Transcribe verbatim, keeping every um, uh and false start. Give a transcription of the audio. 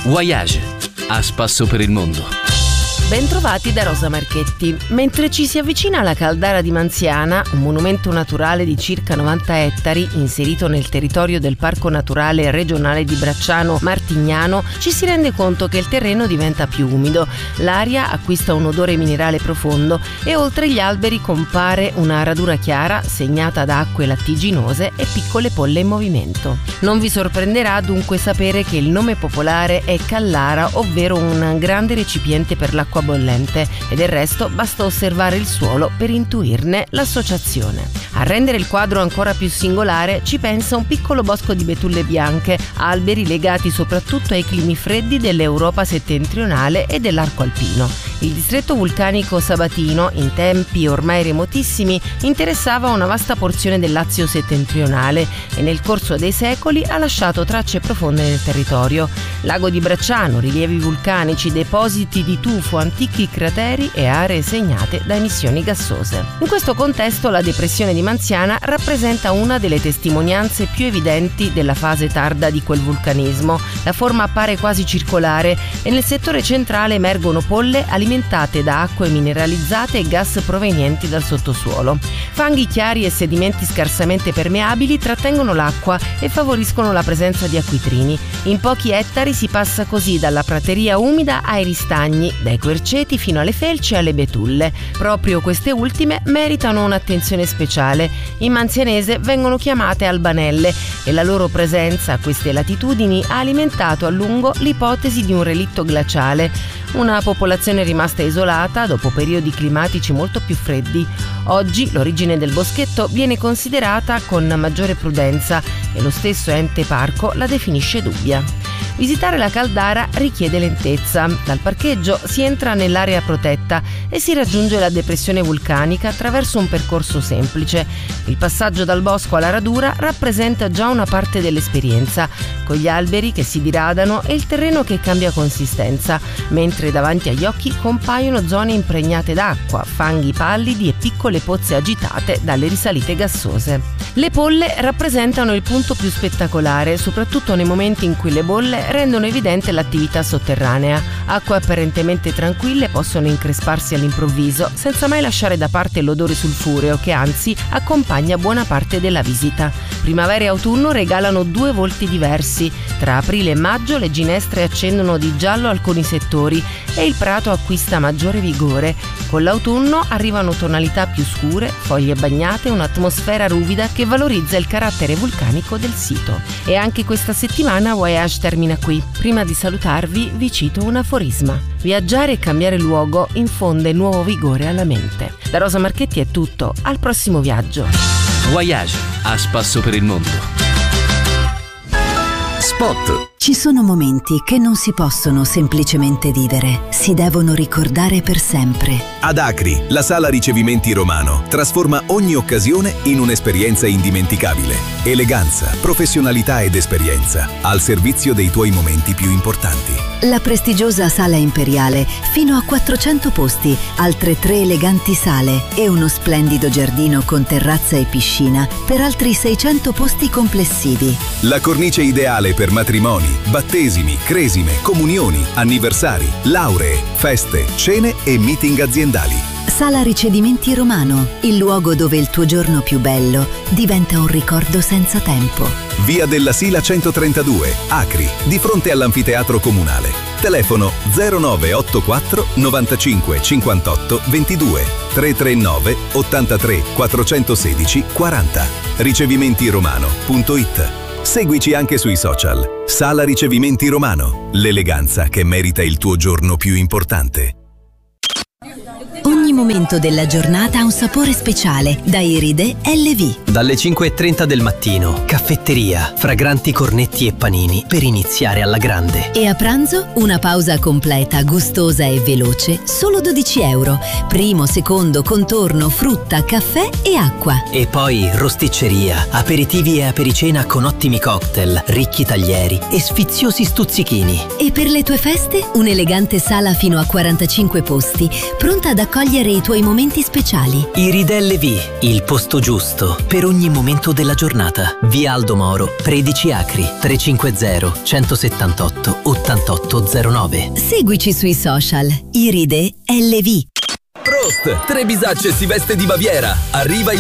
Voyage, a spasso per il mondo. Bentrovati da Rosa Marchetti. Mentre ci si avvicina alla Caldara di Manziana, un monumento naturale di circa novanta ettari inserito nel territorio del Parco Naturale Regionale di Bracciano Martignano, ci si rende conto che il terreno diventa più umido, l'aria acquista un odore minerale profondo e oltre gli alberi compare una radura chiara segnata da acque lattiginose e piccole polle in movimento. Non vi sorprenderà dunque sapere che il nome popolare è Callara, ovvero un grande recipiente per l'acqua bollente, e del resto basta osservare il suolo per intuirne l'associazione. A rendere il quadro ancora più singolare ci pensa un piccolo bosco di betulle bianche, alberi legati soprattutto ai climi freddi dell'Europa settentrionale e dell'arco alpino. Il distretto vulcanico sabatino, in tempi ormai remotissimi, interessava una vasta porzione del Lazio settentrionale e nel corso dei secoli ha lasciato tracce profonde nel territorio. Lago di Bracciano, rilievi vulcanici, depositi di tufo, antichi crateri e aree segnate da emissioni gassose. In questo contesto la depressione di Manziana rappresenta una delle testimonianze più evidenti della fase tarda di quel vulcanismo. La forma appare quasi circolare e nel settore centrale emergono polle alimentate da acque mineralizzate e gas provenienti dal sottosuolo. Fanghi chiari e sedimenti scarsamente permeabili trattengono l'acqua e favoriscono la presenza di acquitrini. In pochi ettari si passa così dalla prateria umida ai ristagni, dai querceti fino alle felci e alle betulle. Proprio queste ultime meritano un'attenzione speciale. In manzianese vengono chiamate albanelle e la loro presenza a queste latitudini ha alimentato a lungo l'ipotesi di un relitto glaciale, una popolazione rimasta isolata dopo periodi climatici molto più freddi. Oggi l'origine del boschetto viene considerata con maggiore prudenza e lo stesso ente parco la definisce dubbia. Visitare la Caldara richiede lentezza. Dal parcheggio si entra nell'area protetta e si raggiunge la depressione vulcanica attraverso un percorso semplice. Il passaggio dal bosco alla radura rappresenta già una parte dell'esperienza, con gli alberi che si diradano e il terreno che cambia consistenza, mentre davanti agli occhi compaiono zone impregnate d'acqua, fanghi pallidi e piccole pozze agitate dalle risalite gassose. Le polle rappresentano il punto più spettacolare, soprattutto nei momenti in cui le bolle rendono evidente l'attività sotterranea. Acque apparentemente tranquille possono incresparsi all'improvviso, senza mai lasciare da parte l'odore sulfureo che anzi accompagna buona parte della visita. Primavera e autunno regalano due volti diversi. Tra aprile e maggio le ginestre accendono di giallo alcuni settori e il prato acquista maggiore vigore. Con l'autunno arrivano tonalità più scure, foglie bagnate e un'atmosfera ruvida che valorizza il carattere vulcanico del sito. E anche questa settimana Voyage termina qui. Prima di salutarvi vi cito un aforisma: viaggiare e cambiare luogo infonde nuovo vigore alla mente. Da Rosa Marchetti è tutto, al prossimo viaggio. Voyage, a spasso per il mondo. Spot. Ci sono momenti che non si possono semplicemente vivere, si devono ricordare per sempre. Ad Acri, la sala ricevimenti Romano trasforma ogni occasione in un'esperienza indimenticabile. Eleganza, professionalità ed esperienza al servizio dei tuoi momenti più importanti. La prestigiosa Sala Imperiale, fino a quattrocento posti, altre tre eleganti sale e uno splendido giardino con terrazza e piscina per altri seicento posti complessivi. La cornice ideale per matrimoni, battesimi, cresime, comunioni, anniversari, lauree, feste, cene e meeting aziendali. Sala Ricevimenti Romano, il luogo dove il tuo giorno più bello diventa un ricordo senza tempo. Via della Sila centotrentadue, Acri, di fronte all'anfiteatro comunale. Telefono zero nove otto quattro novantacinque cinquantotto ventidue tre tre nove ottantatré quattrocentosedici quaranta. ricevimentiromano punto it. Seguici anche sui social. Sala Ricevimenti Romano, l'eleganza che merita il tuo giorno più importante. Ogni momento della giornata ha un sapore speciale. Da Iride L V. Dalle cinque e trenta del mattino, caffetteria, fragranti cornetti e panini per iniziare alla grande. E a pranzo una pausa completa, gustosa e veloce, solo dodici euro. Primo, secondo, contorno, frutta, caffè e acqua. E poi rosticceria, aperitivi e apericena con ottimi cocktail, ricchi taglieri e sfiziosi stuzzichini. E per le tue feste un'elegante sala fino a quarantacinque posti, pronta ad accogliere vivere i tuoi momenti speciali. Iride L V, il posto giusto per ogni momento della giornata. Via Aldo Moro, tredici Acri, tre cinque zero, centosettantotto, ottantotto zero nove. Seguici sui social. Iride L V. Prost! Tre Bisacce si veste di Baviera. Arriva il